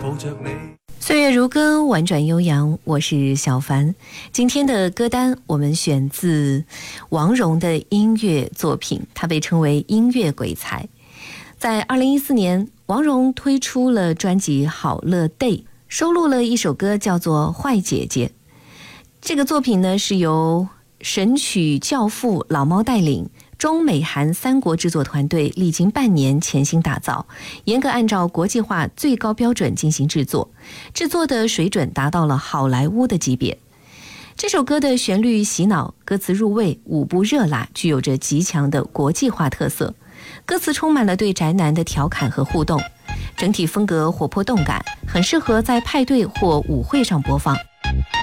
岁月如歌，婉转悠扬，我是小凡。今天的歌单我们选自王蓉的音乐作品，她被称为音乐鬼才。在2014年，王蓉推出了专辑《好乐 Day》，收录了一首歌叫做《坏姐姐》。这个作品呢，是由神曲教父老猫带领，中美韩三国制作团队历经半年潜心打造，严格按照国际化最高标准进行制作，制作的水准达到了好莱坞的级别。这首歌的旋律洗脑，歌词入味，舞步热辣，具有着极强的国际化特色。歌词充满了对宅男的调侃和互动，整体风格活泼动感，很适合在派对或舞会上播放。